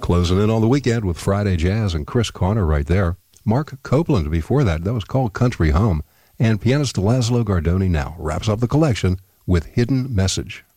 Closing in on the weekend with Friday Jazz and Chris Corner right there. Mark Copeland before that was called Country Home. And pianist Laszlo Gardoni now wraps up the collection with Hidden Message.